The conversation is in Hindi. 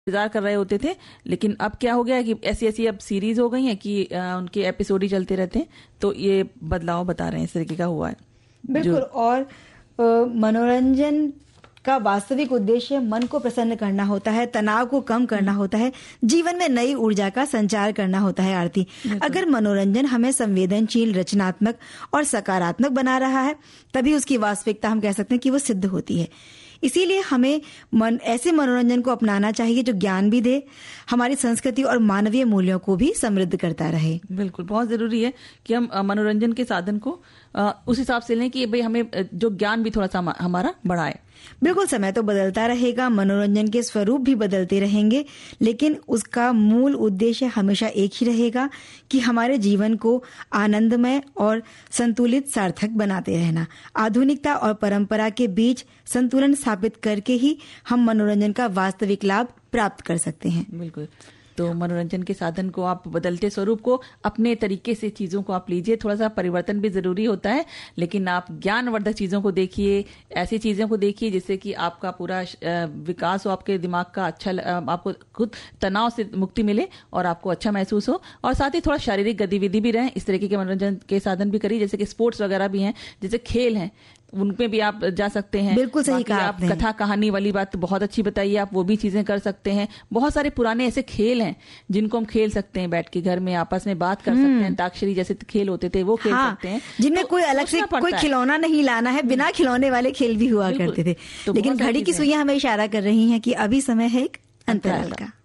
इंतजार कर रहे होते थे। लेकिन अब क्या हो गया है कि ऐसी ऐसी अब सीरीज हो गई है कि उनके एपिसोड ही चलते रहते हैं, तो ये बदलाव बता रहे हैं इस तरीके का हुआ है। बिल्कुल। और मनोरंजन का वास्तविक उद्देश्य मन को प्रसन्न करना होता है, तनाव को कम करना होता है, जीवन में नई ऊर्जा का संचार करना होता है। आरती, अगर मनोरंजन हमें संवेदनशील, रचनात्मक और सकारात्मक बना रहा है, तभी उसकी वास्तविकता हम कह सकते हैं कि वो सिद्ध होती है। इसीलिए हमें ऐसे मनोरंजन को अपनाना चाहिए जो ज्ञान भी दे, हमारी संस्कृति और मानवीय मूल्यों को भी समृद्ध करता रहे। बिल्कुल, बहुत जरूरी है कि हम मनोरंजन के साधन को उस हिसाब से लें कि भाई हमें जो ज्ञान भी थोड़ा सा हमारा बढ़ाए। बिल्कुल, समय तो बदलता रहेगा, मनोरंजन के स्वरूप भी बदलते रहेंगे, लेकिन उसका मूल उद्देश्य हमेशा एक ही रहेगा कि हमारे जीवन को आनंदमय और संतुलित, सार्थक बनाते रहना। आधुनिकता और परंपरा के बीच संतुलन स्थापित करके ही हम मनोरंजन का वास्तविक लाभ प्राप्त कर सकते हैं। बिल्कुल, तो मनोरंजन के साधन को आप बदलते स्वरूप को अपने तरीके से चीजों को आप लीजिए। थोड़ा सा परिवर्तन भी जरूरी होता है, लेकिन आप ज्ञानवर्धक चीजों को देखिए, ऐसी चीजों को देखिए जिससे कि आपका पूरा विकास हो, आपके दिमाग का अच्छा, आपको खुद तनाव से मुक्ति मिले और आपको अच्छा महसूस हो, और साथ ही थोड़ा शारीरिक गतिविधि भी रहे। इस तरीके के मनोरंजन के साधन भी करिए, जैसे कि स्पोर्ट्स वगैरह भी हैं, जैसे खेल हैं, उनपे भी आप जा सकते हैं। बिल्कुल सही कहा आपने। कथा कहानी वाली बात तो बहुत अच्छी बताइए, आप वो भी चीजें कर सकते हैं। बहुत सारे पुराने ऐसे खेल हैं जिनको हम खेल सकते हैं, बैठ के घर में आपस में बात कर सकते हैं। अंताक्षरी जैसे खेल होते थे वो खेल सकते हैं, जिनमें कोई अलग से कोई खिलौना नहीं लाना है, बिना खिलौने वाले खेल भी हुआ करते थे। लेकिन घड़ी की सुइयां हमें इशारा कर रही हैं कि अभी समय है एक अंतराल का।